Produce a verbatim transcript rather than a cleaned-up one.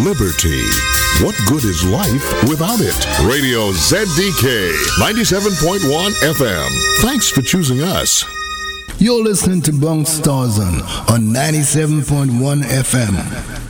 liberty. What good is life without it? Radio Z D K, ninety-seven point one F M. Thanks for choosing us. You're listening to Bunk Starzan on ninety-seven point one F M.